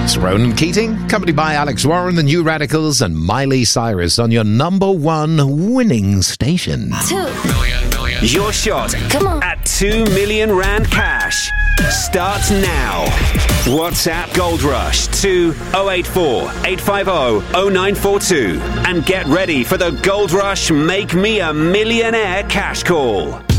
It's Ronan Keating, accompanied by Alex Warren, the New Radicals, and Miley Cyrus on your number one winning station. 2 million. Your shot Come on. at 2 million rand cash starts now. WhatsApp Gold Rush to 084 850 0942 and get ready for the Gold Rush Make Me a Millionaire cash call.